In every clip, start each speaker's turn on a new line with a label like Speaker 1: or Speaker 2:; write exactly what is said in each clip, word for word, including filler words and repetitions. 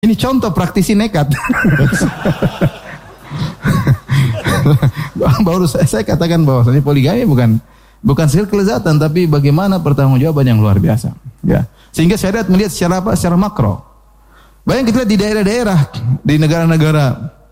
Speaker 1: Ini contoh praktisi nekat. Baru saya, saya katakan bahwasanya poligami bukan bukan sekedar kelezatan, tapi bagaimana pertanggungjawaban yang luar biasa. Ya. Sehingga syariat melihat secara apa? Secara makro. Bayang kita di daerah-daerah, di negara-negara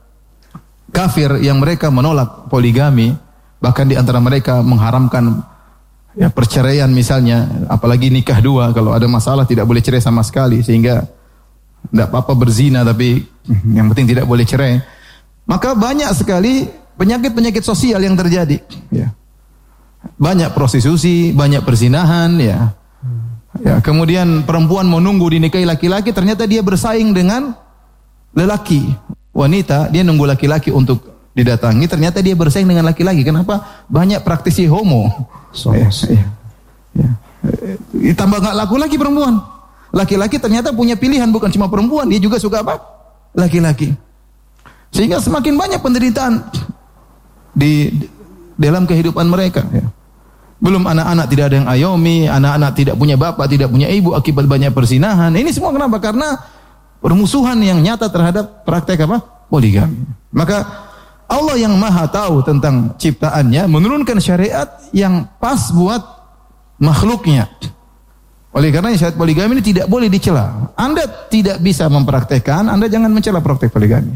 Speaker 1: kafir yang mereka menolak poligami, bahkan di antara mereka mengharamkan ya perceraian misalnya, apalagi nikah dua, kalau ada masalah tidak boleh cerai sama sekali, sehingga tidak apa-apa berzina tapi yang penting tidak boleh cerai. Maka banyak sekali penyakit-penyakit sosial yang terjadi. Ya. Banyak prostitusi, banyak perzinahan. Ya. Ya. Kemudian perempuan mau nunggu dinikahi laki-laki, ternyata dia bersaing dengan lelaki. Wanita, dia nunggu laki-laki untuk didatangi, ternyata dia bersaing dengan laki-laki. Kenapa? Banyak praktisi homo. So, ya. Ya. Ya. Ditambah nggak laku lagi perempuan. Laki-laki ternyata punya pilihan, bukan cuma perempuan, dia juga suka apa? Laki-laki. Sehingga semakin banyak penderitaan di, di dalam kehidupan mereka. Ya. Belum anak-anak tidak ada yang ayomi, anak-anak tidak punya bapak, tidak punya ibu akibat banyak perzinahan. Ini semua kenapa? Karena permusuhan yang nyata terhadap praktek apa? Poligami. Maka Allah yang maha tahu tentang ciptaannya menurunkan syariat yang pas buat makhluknya. Oleh karena syariat poligami ini tidak boleh dicela. Anda tidak bisa mempraktekkan, Anda jangan mencela praktek poligami.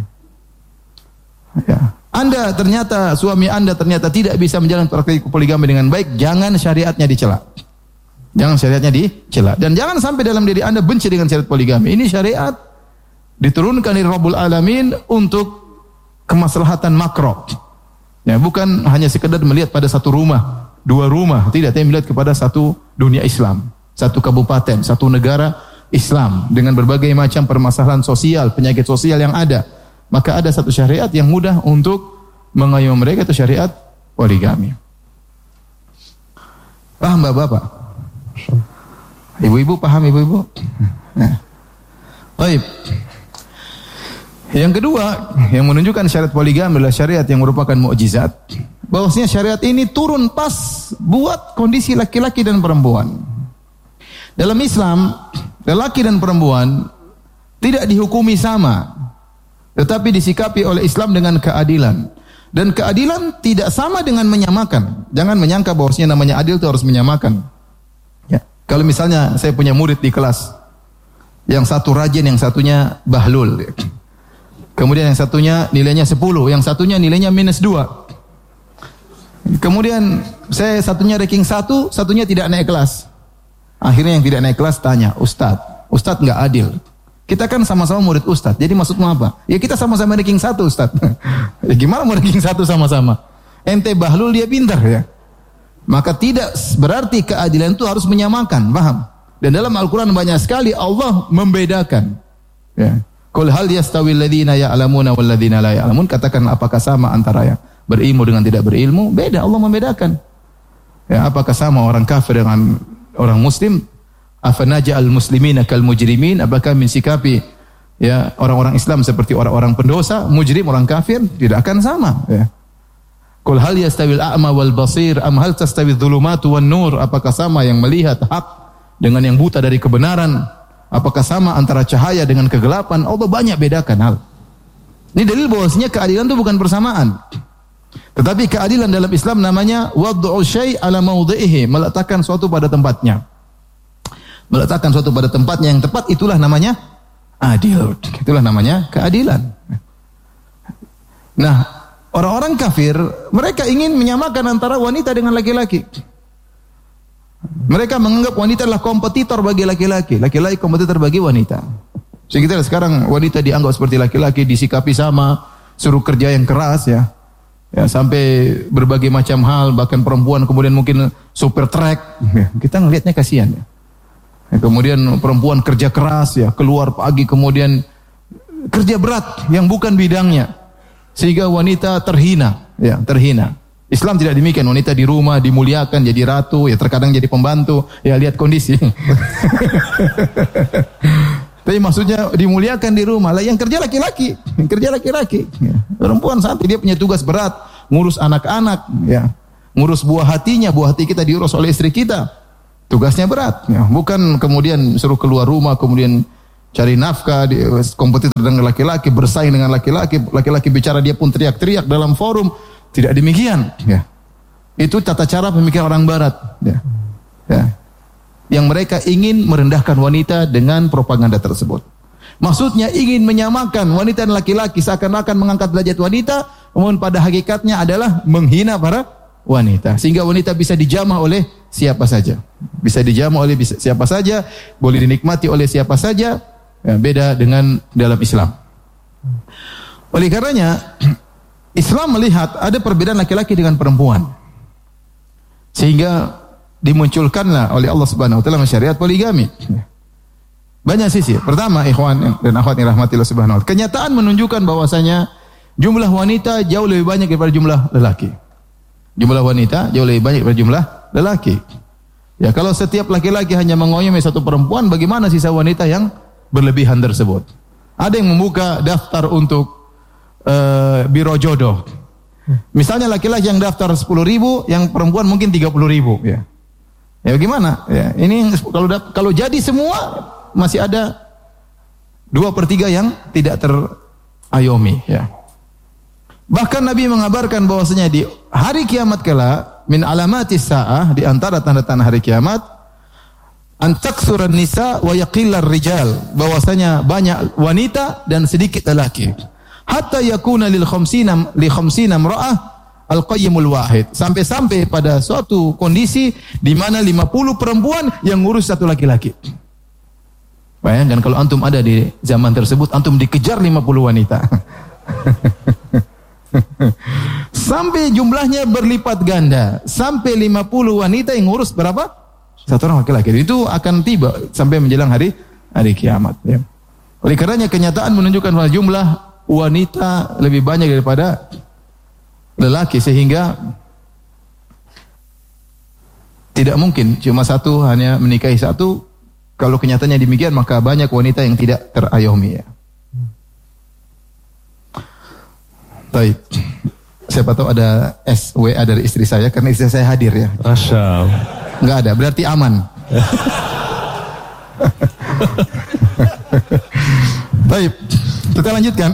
Speaker 1: Ya. Anda ternyata, suami Anda ternyata tidak bisa menjalankan praktek poligami dengan baik, jangan syariatnya dicela. Jangan syariatnya dicela. Dan jangan sampai dalam diri Anda benci dengan syariat poligami. Ini syariat diturunkan dari Rabbul Alamin untuk kemaslahatan makro. Ya, bukan hanya sekedar melihat pada satu rumah, dua rumah, tidak, tapi melihat kepada satu dunia Islam. Satu kabupaten, satu negara Islam dengan berbagai macam permasalahan sosial, penyakit sosial yang ada. Maka ada satu syariat yang mudah untuk mengayomi mereka, itu syariat poligami. Paham Bapak-bapak? Ibu-ibu paham ibu-ibu? Nah. Baik. Yang kedua, yang menunjukkan syariat poligami adalah syariat yang merupakan mukjizat. Bahwasanya syariat ini turun pas buat kondisi laki-laki dan perempuan. Dalam Islam, lelaki dan perempuan tidak dihukumi sama, tetapi disikapi oleh Islam dengan keadilan. Dan keadilan tidak sama dengan menyamakan. Jangan menyangka bahwasanya namanya adil itu harus menyamakan. Ya. Kalau misalnya saya punya murid di kelas, yang satu rajin, yang satunya bahlul. Kemudian yang satunya nilainya sepuluh, yang satunya nilainya minus dua. Kemudian saya satunya ranking satu, satunya tidak naik kelas. Akhirnya yang tidak naik kelas tanya, Ustadz, Ustadz nggak adil. Kita kan sama-sama murid Ustadz, jadi maksudmu apa? Ya kita sama-sama ranking satu Ustadz. Ya gimana mau ranking satu sama-sama? Ente bahlul, dia pintar ya. Maka tidak berarti keadilan itu harus menyamakan, paham? Dan dalam Al-Quran banyak sekali Allah membedakan. Ya. Qul hal yastawil ladzina ya'lamuna wal ladzina la ya'lamun, katakan apakah sama antara yang berilmu dengan tidak berilmu? Beda, Allah membedakan. Ya, apakah sama orang kafir dengan orang muslim? Afanaja'al muslimina kal mujrimin, apakah mensikapi ya orang-orang Islam seperti orang-orang pendosa, mujrim, orang kafir? Tidak akan sama, ya. Qul hal yastawil a'ma wal basir am hal tastawidz dzulumatu wan nur, apakah sama yang melihat hak dengan yang buta dari kebenaran? Apakah sama antara cahaya dengan kegelapan? Allah banyak bedakan hal. Ini dalil bahwasanya keadilan itu bukan persamaan. Tetapi keadilan dalam Islam namanya wad'u syai' ala mawdhi'ihi, meletakkan suatu pada tempatnya. Meletakkan suatu pada tempatnya yang tepat, itulah namanya adil. Itulah namanya keadilan. Nah, orang-orang kafir mereka ingin menyamakan antara wanita dengan laki-laki. Mereka menganggap wanita adalah kompetitor bagi laki-laki, laki-laki kompetitor bagi wanita. Sehingga sekarang wanita dianggap seperti laki-laki, disikapi sama, suruh kerja yang keras ya. Ya, sampai berbagai macam hal, bahkan perempuan kemudian mungkin super trek. Ya, kita ngelihatnya kasihan ya. Ya. Kemudian perempuan kerja keras ya, keluar pagi kemudian kerja berat yang bukan bidangnya. Sehingga wanita terhina, ya, terhina. Islam tidak demikian, wanita di rumah dimuliakan jadi ratu, ya terkadang jadi pembantu, ya lihat kondisi. Tapi maksudnya dimuliakan di rumah, lah yang kerja laki-laki, yang kerja laki-laki. Ya. Perempuan sampai dia punya tugas berat, ngurus anak-anak, ya, ngurus buah hatinya, buah hati kita diurus oleh istri kita, tugasnya berat. Ya. Bukan kemudian suruh keluar rumah, kemudian cari nafkah, di, kompetitor dengan laki-laki, bersaing dengan laki-laki, laki-laki bicara dia pun teriak-teriak dalam forum. Tidak demikian. Ya. Itu tata cara pemikiran orang Barat. Ya. Ya. Yang mereka ingin merendahkan wanita dengan propaganda tersebut. Maksudnya ingin menyamakan wanita dan laki-laki, seakan-akan mengangkat derajat wanita, namun pada hakikatnya adalah menghina para wanita. Sehingga wanita bisa dijamah oleh siapa saja. Bisa dijamah oleh siapa saja, boleh dinikmati oleh siapa saja. Ya, beda dengan dalam Islam. Oleh karenanya, Islam melihat ada perbedaan laki-laki dengan perempuan. Sehingga dimunculkanlah oleh Allah Subhanahu wa taala syariat poligami. Banyak sisi. Pertama, ikhwan dan akhwat yang rahmatillah subhanahu wa taala, kenyataan menunjukkan bahwasanya jumlah wanita jauh lebih banyak daripada jumlah lelaki. Jumlah wanita jauh lebih banyak daripada jumlah lelaki. Ya, kalau setiap laki-laki hanya mengoyomi satu perempuan, bagaimana sisa wanita yang berlebihan tersebut? Ada yang membuka daftar untuk uh, biro jodoh. Misalnya laki-laki yang daftar sepuluh ribu, yang perempuan mungkin tiga puluh ribu. Ya, ya bagaimana? Ya, ini kalau kalau jadi semua masih ada dua per tiga yang tidak terayomi. Ya. Bahkan Nabi mengabarkan bahwasanya di hari kiamat kala min alamatis sa'ah, di antara tanda-tanda hari kiamat, antaksuran nisa wa yaqillar rijal, bahwasanya banyak wanita dan sedikit lelaki. Hatta yakuna lil khamsina li khamsina imra'ah al-qayyimul wahid. Sampai-sampai pada suatu kondisi di mana lima puluh perempuan yang ngurus satu laki-laki. Bayangkan kalau antum ada di zaman tersebut, antum dikejar lima puluh wanita. Sampai jumlahnya berlipat ganda. Sampai lima puluh wanita yang ngurus berapa? Satu orang laki-laki. Itu akan tiba sampai menjelang hari hari kiamat. Ya. Oleh karenanya kenyataan menunjukkan bahwa jumlah wanita lebih banyak daripada lelaki. Sehingga tidak mungkin cuma satu hanya menikahi satu. Kalau kenyataannya demikian, maka banyak wanita yang tidak terayomi. Ya. Baik. Siapa tahu ada S W A dari istri saya, karena istri saya hadir ya.
Speaker 2: Masya Allah.
Speaker 1: Enggak ada, berarti aman. Baik, kita lanjutkan.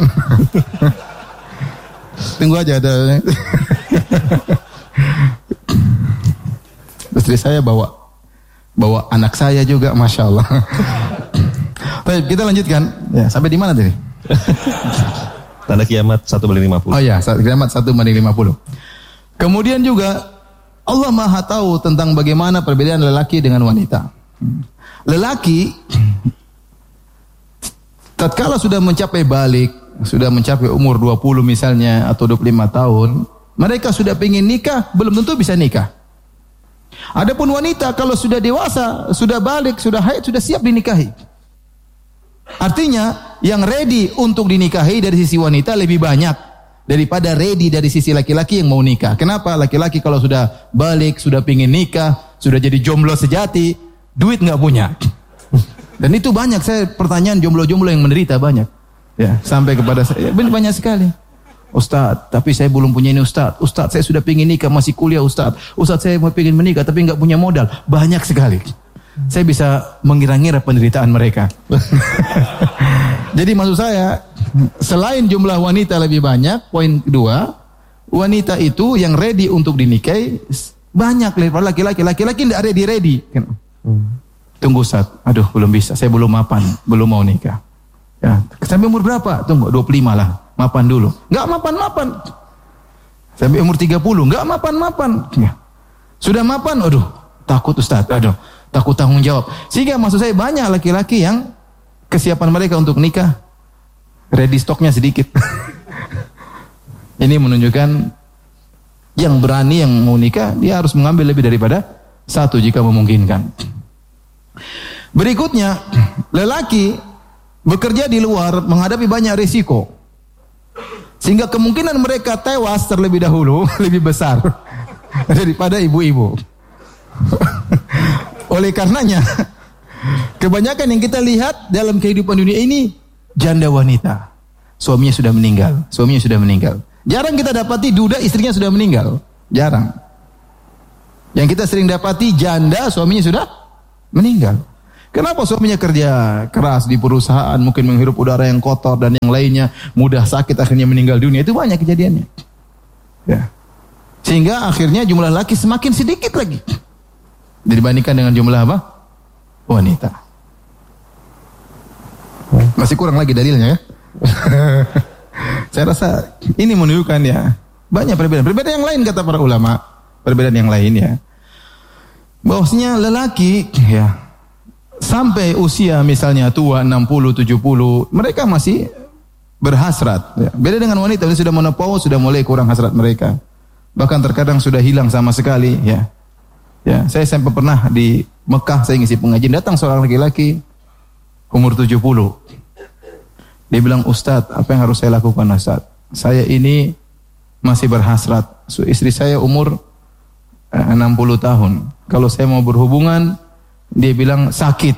Speaker 1: Tunggu aja ada. Istri saya bawa bawa anak saya juga, masya Allah. Baik, kita lanjutkan. Ya, sampai di mana tadi?
Speaker 2: Tanda kiamat satu banding lima puluh.
Speaker 1: Oh ya, kiamat satu banding lima puluh. Kemudian juga Allah Maha tahu tentang bagaimana perbedaan lelaki dengan wanita. Lelaki tatkala sudah mencapai balik, sudah mencapai umur dua puluh misalnya atau dua puluh lima tahun, mereka sudah ingin nikah, belum tentu bisa nikah. Adapun wanita kalau sudah dewasa, sudah balik, sudah haid, sudah siap dinikahi. Artinya yang ready untuk dinikahi dari sisi wanita lebih banyak daripada ready dari sisi laki-laki yang mau nikah. Kenapa? Laki-laki kalau sudah balik, sudah pingin nikah, sudah jadi jomblo sejati, duit nggak punya. Dan itu banyak, saya pertanyaan jomblo-jomblo yang menderita banyak. Ya, sampai kepada saya banyak sekali. Ustaz, tapi saya belum punya ini Ustaz. Ustaz, saya sudah pingin nikah, masih kuliah Ustaz. Ustaz, saya mau pingin menikah tapi nggak punya modal. Banyak sekali. Saya bisa mengira-ngira penderitaan mereka. Jadi maksud saya, selain jumlah wanita lebih banyak, poin kedua, wanita itu yang ready untuk dinikahi banyak daripada laki-laki. Laki-laki tidak ready-ready. Tunggu Ustaz, aduh belum bisa, saya belum mapan, belum mau nikah. Ya, sampai umur berapa? Tunggu, dua puluh lima lah, mapan dulu. Enggak mapan-mapan. Sampai umur tiga puluh, enggak mapan-mapan. Ya. Sudah mapan, aduh, takut Ustaz, aduh. Takut tanggung jawab. Sehingga maksud saya banyak laki-laki yang kesiapan mereka untuk nikah ready stoknya sedikit. Ini menunjukkan yang berani yang mau nikah dia harus mengambil lebih daripada satu jika memungkinkan. Berikutnya, lelaki bekerja di luar menghadapi banyak risiko. Sehingga kemungkinan mereka tewas terlebih dahulu lebih besar daripada ibu-ibu. Oleh karenanya, kebanyakan yang kita lihat dalam kehidupan dunia ini janda wanita. Suaminya sudah meninggal, suaminya sudah meninggal. Jarang kita dapati duda istrinya sudah meninggal. Jarang. Yang kita sering dapati janda suaminya sudah meninggal. Kenapa suaminya kerja keras di perusahaan, mungkin menghirup udara yang kotor dan yang lainnya, mudah sakit akhirnya meninggal dunia. Itu banyak kejadiannya. Ya. Sehingga akhirnya jumlah laki semakin sedikit lagi dibandingkan dengan jumlah apa? Wanita. Masih kurang lagi dalilnya ya. Saya rasa ini menunjukkan ya banyak perbedaan. Perbedaan yang lain kata para ulama, perbedaan yang lain ya. Bahwasanya lelaki ya sampai usia misalnya tua enam puluh, tujuh puluh, mereka masih berhasrat. Ya. Beda dengan wanita yang sudah menopause, sudah mulai kurang hasrat mereka. Bahkan terkadang sudah hilang sama sekali. Ya, ya. Saya sampai pernah di Mekah, saya ngisi pengajian, datang seorang laki-laki umur tujuh puluh. Dia bilang, Ustadz, apa yang harus saya lakukan Ustadz? Saya ini masih berhasrat. So, istri saya umur eh, enam puluh tahun. Kalau saya mau berhubungan, dia bilang sakit.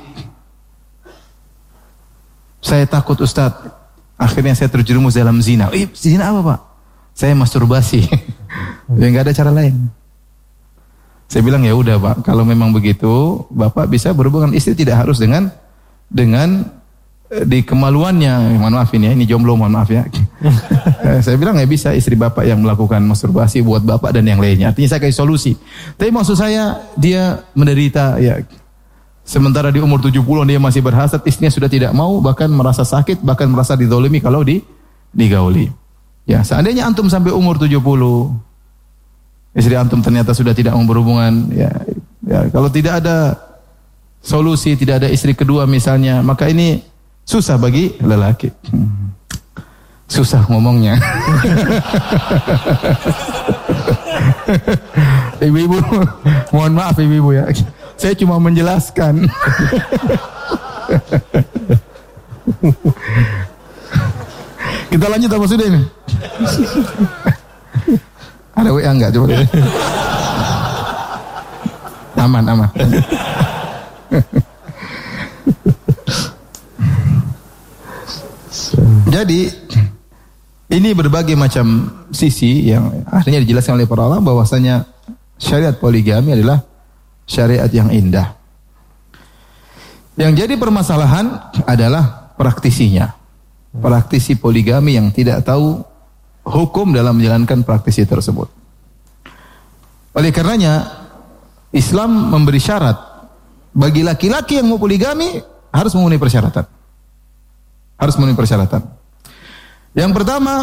Speaker 1: Saya takut Ustadz. Akhirnya saya terjerumus dalam zina. Eh, zina apa Pak? Saya masturbasi. Ya nggak ada cara lain. Saya bilang ya udah Pak, kalau memang begitu, Bapak bisa berhubungan istri tidak harus dengan dengan eh, di kemaluannya. Mohon maaf ini ya, ini jomblo mohon maaf ya. Saya bilang ya bisa istri Bapak yang melakukan masturbasi buat Bapak dan yang lainnya. Artinya saya kasih solusi. Tapi maksud saya dia menderita ya. Sementara di umur tujuh puluh dia masih berhasrat, istrinya sudah tidak mau, bahkan merasa sakit, bahkan merasa dizalimi kalau di digauli. Ya, seandainya antum sampai umur tujuh puluh, istri antum ternyata sudah tidak mau berhubungan, ya, ya kalau tidak ada solusi, tidak ada istri kedua misalnya, maka ini susah bagi lelaki. Hmm. Susah ngomongnya. Ibu-ibu, mohon maaf ibu-ibu ya. Saya cuma menjelaskan. Kita lanjut apa sudah ini? Ada W A enggak? Coba. Aman, aman. Jadi ini berbagai macam sisi yang akhirnya dijelaskan oleh para ulama bahwasanya syariat poligami adalah syariat yang indah. Yang jadi permasalahan adalah praktisinya. Praktisi poligami yang tidak tahu hukum dalam menjalankan praktisi tersebut. Oleh karenanya Islam memberi syarat bagi laki-laki yang mau poligami harus memenuhi persyaratan. Harus memenuhi persyaratan. Yang pertama,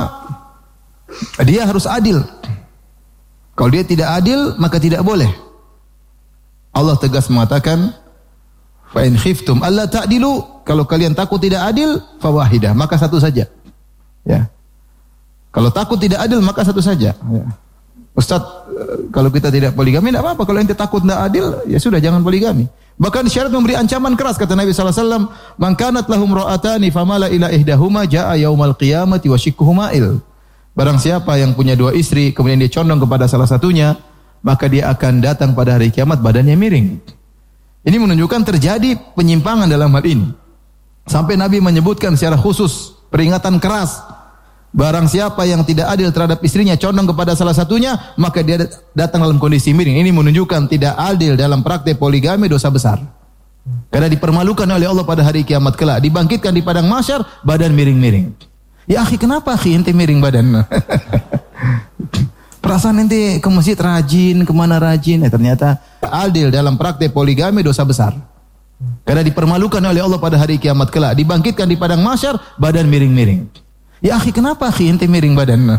Speaker 1: dia harus adil. Kalau dia tidak adil, maka tidak boleh. Allah tegas mengatakan, fa in khiftum alla ta'dilu, kalau kalian takut tidak adil, fa wahidah, maka satu saja. Ya. Kalau takut tidak adil, maka satu saja. Ya. Ustaz, kalau kita tidak poligami tidak apa-apa. Kalau ente takut tidak adil, ya sudah jangan poligami. Bahkan syariat memberi ancaman keras, kata Nabi sallallahu alaihi wasallam, man kanat lahum ra'atani famala ila ihdahuma jaa yaumal qiyamati wa shikkuhuma il. Barang siapa yang punya dua istri kemudian dia condong kepada salah satunya, maka dia akan datang pada hari kiamat badannya miring. Ini menunjukkan terjadi penyimpangan dalam hal ini. Sampai Nabi menyebutkan secara khusus peringatan keras. Barang siapa yang tidak adil terhadap istrinya, condong kepada salah satunya, maka dia datang dalam kondisi miring. Ini menunjukkan tidak adil dalam praktek poligami dosa besar. Karena dipermalukan oleh Allah pada hari kiamat kelak. Dibangkitkan di padang mahsyar, badan miring-miring. Ya akhi, kenapa akhi ente miring badan? Perasaan ente ke masjid rajin, kemana rajin. Eh, ternyata adil dalam praktek poligami dosa besar. Karena dipermalukan oleh Allah pada hari kiamat kelak. Dibangkitkan di padang mahsyar, badan miring-miring. Ya akhi, kenapa akhi ente miring badan?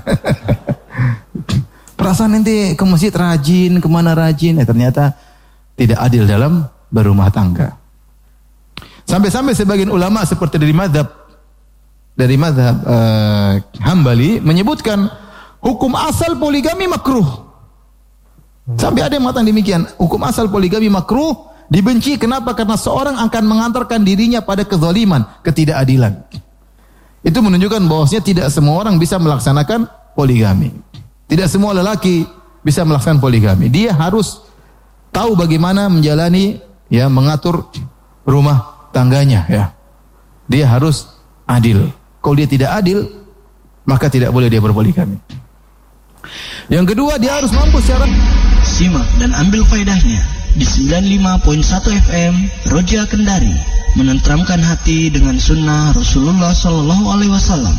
Speaker 1: Perasaan ente ke masjid rajin, kemana rajin. Eh, ternyata tidak adil dalam berumah tangga. Sampai-sampai sebagian ulama seperti dari mazhab dari mazhab uh, Hambali menyebutkan hukum asal poligami makruh. Sampai ada yang mengatakan demikian. Hukum asal poligami makruh, dibenci. Kenapa? Karena seorang akan mengantarkan dirinya pada kezaliman, ketidakadilan. Itu menunjukkan bahwasanya tidak semua orang bisa melaksanakan poligami. Tidak semua lelaki bisa melaksanakan poligami. Dia harus tahu bagaimana menjalani, ya, mengatur rumah tangganya, ya. Dia harus adil. Kalau dia tidak adil, maka tidak boleh dia berpoligami. Yang kedua, dia harus mampu secara
Speaker 3: simak dan ambil faedahnya. di sembilan puluh lima koma satu F M Roja Kendari, menenteramkan hati dengan sunnah Rasulullah Sallallahu Alaihi Wasallam.